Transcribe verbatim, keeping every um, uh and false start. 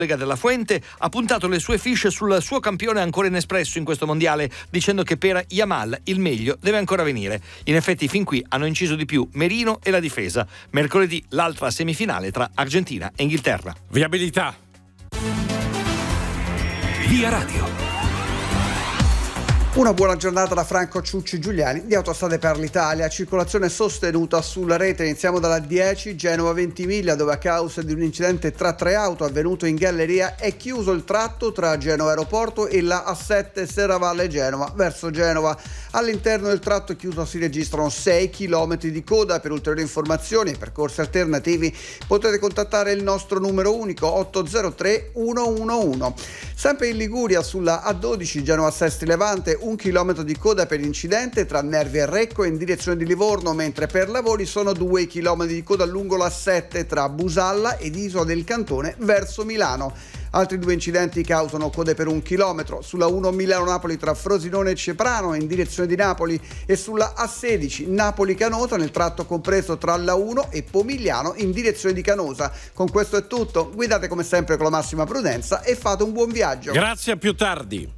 Lega della Fuente ha puntato le sue fiche sul suo campione ancora inespresso in questo mondiale, dicendo che per Yamal il meglio deve ancora venire. In effetti fin qui hanno inciso di più Merino e la difesa. Mercoledì l'altra semifinale tra Argentina e Inghilterra. Viabilità. Via Radio. Una buona giornata da Franco Ciucci Giuliani di Autostrade per l'Italia. Circolazione sostenuta sulla rete. Iniziamo dalla dieci Genova Ventimiglia, dove a causa di un incidente tra tre auto avvenuto in galleria è chiuso il tratto tra Genova Aeroporto e la A sette Serravalle Genova verso Genova. All'interno del tratto chiuso si registrano sei chilometri di coda. Per ulteriori informazioni e percorsi alternativi potete contattare il nostro numero unico otto zero tre uno uno uno. Sempre in Liguria sulla A dodici Genova Sesti Levante, un chilometro di coda per incidente tra Nervi e Recco in direzione di Livorno, mentre per lavori sono due chilometri di coda lungo la sette tra Busalla ed Isola del Cantone verso Milano. Altri due incidenti causano code per un chilometro sulla uno Milano-Napoli tra Frosinone e Ceprano in direzione di Napoli e sulla A sedici Napoli-Canosa nel tratto compreso tra la uno e Pomigliano in direzione di Canosa. Con questo è tutto, guidate come sempre con la massima prudenza e fate un buon viaggio. Grazie, a più tardi.